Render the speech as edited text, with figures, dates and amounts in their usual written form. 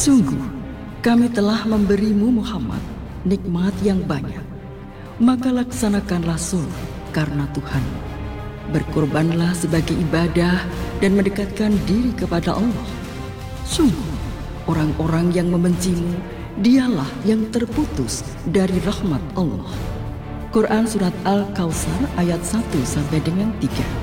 Sungguh, kami telah memberimu Muhammad nikmat yang banyak. Maka laksanakanlah sholat karena Tuhan. Berkorbanlah sebagai ibadah dan mendekatkan diri kepada Allah. Sungguh, orang-orang yang membencimu, dialah yang terputus dari rahmat Allah. Quran Surat Al-Kautsar ayat 1 sampai dengan 3.